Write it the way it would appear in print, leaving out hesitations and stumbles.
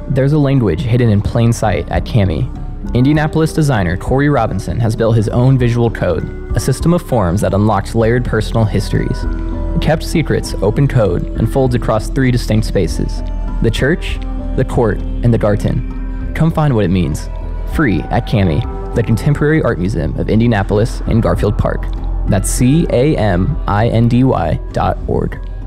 There's a language hidden in plain sight at Kami. Indianapolis designer Corey Robinson has built his own visual code, a system of forms that unlocks layered personal histories. Kept secrets, open code, unfolds across 3 distinct spaces: the church, the court, and the garden. Come find what it means. Free at Kami, the Contemporary Art Museum of Indianapolis in Garfield Park. That's CAMINDY.org.